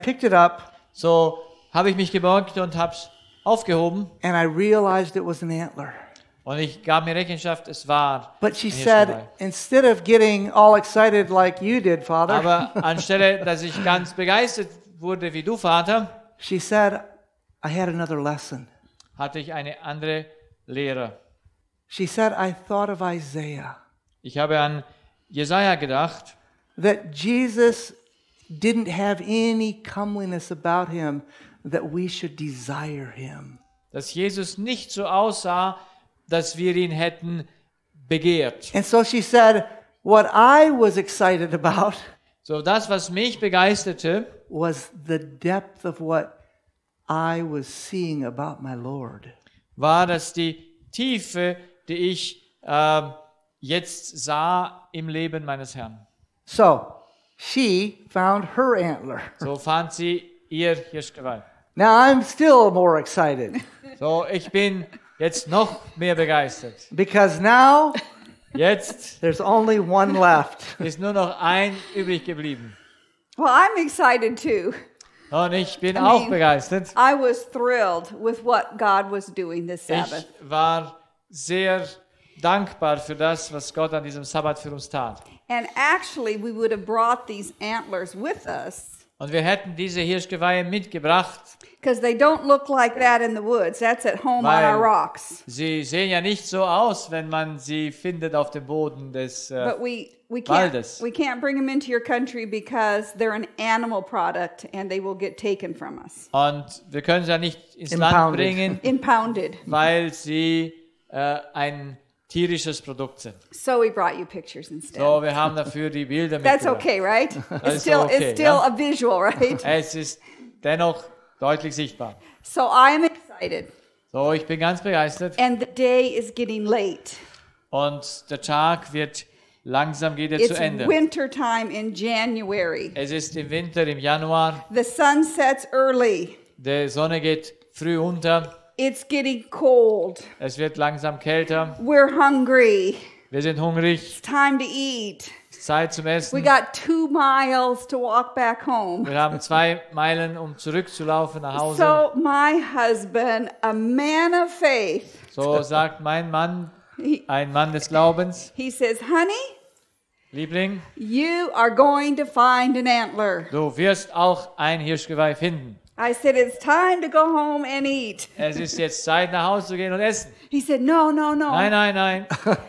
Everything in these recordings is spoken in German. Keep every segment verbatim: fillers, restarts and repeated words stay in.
picked it up. So habe ich mich gebeugt und habe es aufgehoben. And I realized it was an antler. Und ich gab mir Rechenschaft, es war But she ein said, Hirschgeweih. instead of getting all excited like you did, Father, Aber anstelle, dass ich ganz begeistert wurde wie du, Vater, she said, I had another lesson. hatte ich eine andere Lehre. She said, I thought of Isaiah, Ich habe an Jesaja gedacht, that Jesus didn't have any comeliness about him that we should desire him. dass Jesus nicht so aussah, dass wir ihn hätten begehrt. And so she said, what I was excited about So das, was mich begeisterte, was the depth of what I was seeing about my Lord. war, dass die Tiefe, die ich äh, jetzt sah im Leben meines Herrn. So she found her antler. So fand sie ihr Hirschgeweih. Now I'm still more excited So, ich bin jetzt noch mehr begeistert. because now Jetzt there's only one left. ist nur noch ein übrig geblieben. Well, I'm excited too. Und ich bin I auch mean- begeistert. I was thrilled with what God was doing this Sabbath. Ich war sehr dankbar für das, was Gott an diesem Sabbat für uns tat. And actually, we would have brought these antlers with us Und wir hätten diese Hirschgeweihe mitgebracht. because they don't look like that in the woods. That's at home on Weil- our rocks. Sie sehen ja nicht so aus, wenn man sie findet auf dem Boden des äh, But we, we can't Waldes. we can't bring them into your country because they're an animal product and they will get taken from us. Und wir können sie ja nicht ins Land Impounded. bringen, Impounded. weil sie äh, ein tierisches Produkt sind. So we brought you pictures instead. So, wir haben dafür die Bilder That's mitgebracht. okay, right? Das It's ist still okay, it's still ja. a visual, right? Es ist dennoch deutlich sichtbar. So I am excited. So, ich bin ganz begeistert. And the day is getting late. Und der Tag wird langsam geht er It's zu Ende. winter time in January. Es ist im Winter, im Januar. The sun sets early. Die Sonne geht früh unter. It's getting cold. Es wird langsam kälter. We're hungry. Wir sind hungrig. It's time to eat. Es ist Zeit zum We Essen. got two miles to walk back home. Wir haben zwei Meilen, um zurückzulaufen nach Hause. So my husband, a man of faith, So sagt mein Mann, he, ein Mann des Glaubens, he says, honey, Liebling, you are going to find an antler. du wirst auch ein Hirschgeweih finden. I said, it's time to go home and eat. Es ist jetzt Zeit, nach Hause zu gehen und essen. He said, no, no, no. Nein, nein, nein.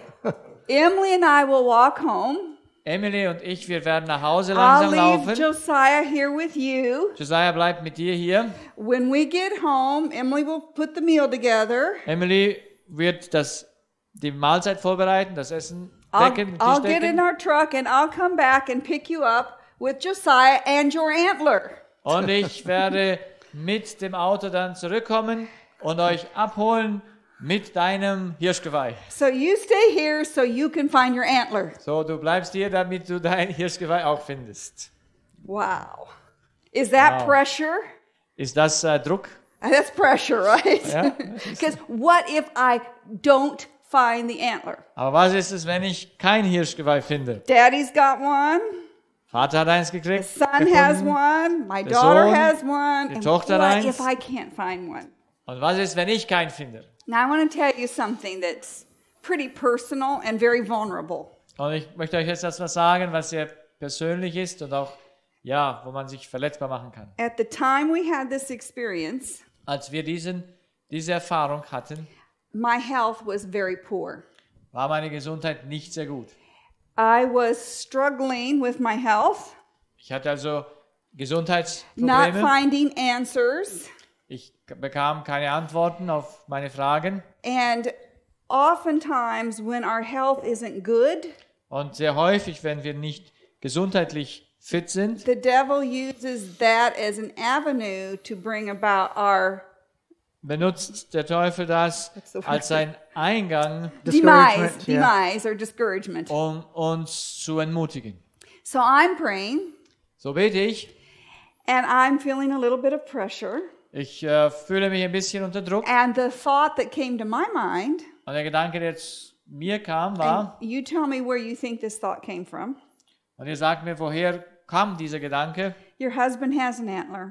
Emily and I will walk home. Emily und ich, wir werden nach Hause I'll langsam leave laufen. Josiah here with you. Josiah bleibt mit dir hier. When we get home, Emily will put the meal together. Emily wird das, die Mahlzeit vorbereiten, das Essen I'll, decken, I'll Tisch get in decken. our truck and I'll come back and pick you up with Josiah and your antler. Und ich werde mit dem Auto dann zurückkommen und euch abholen mit deinem Hirschgeweih. So you stay here so you can find your antler. So, du bleibst hier, damit du dein Hirschgeweih auch findest. Wow. Is that Wow. pressure? Ist das äh, Druck? That's pressure, right? Ja. Because what if I don't find the antler? Aber was ist es, wenn ich kein Hirschgeweih finde? Daddy's got one. Vater hat eins gekriegt. Son has gefunden. one. My Der daughter Sohn, has one. die And Tochter what eins. if I can't find one? Und was ist, wenn ich keinen finde? Now I want to tell you something that's pretty personal and very vulnerable. Und ich möchte euch jetzt etwas sagen, was sehr persönlich ist und auch, ja, wo man sich verletzbar machen kann. At the time we had this experience, Als wir diesen, diese Erfahrung hatten, my health was very poor. war meine Gesundheit nicht sehr gut. I was struggling with my health, Ich hatte also not Gesundheitsprobleme. finding answers, Ich bekam keine Antworten auf meine Fragen. and oftentimes when our health isn't good, Und sehr häufig, wenn wir nicht gesundheitlich fit sind, the devil uses that as an avenue to bring about our benutzt der Teufel das That's the word. als ein Eingang, demise, Discouragement, yeah. demise or discouragement. um uns zu entmutigen. So I'm praying, So bete ich. and I'm feeling a little bit of pressure. Ich äh, fühle mich ein bisschen unter Druck. And the thought that came to my mind, Und der Gedanke, der zu mir kam, war, and you tell me where you think this thought came from. und ihr sagt mir, woher kam dieser Gedanke? Your husband has an antler.